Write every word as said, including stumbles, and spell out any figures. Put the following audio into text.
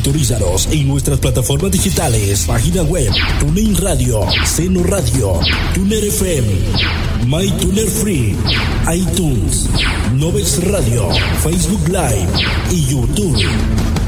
Sintonízanos en nuestras plataformas digitales, página web, TuneIn Radio, Seno Radio, Tuner F M, MyTuner Free, iTunes, Novex Radio, Facebook Live y YouTube.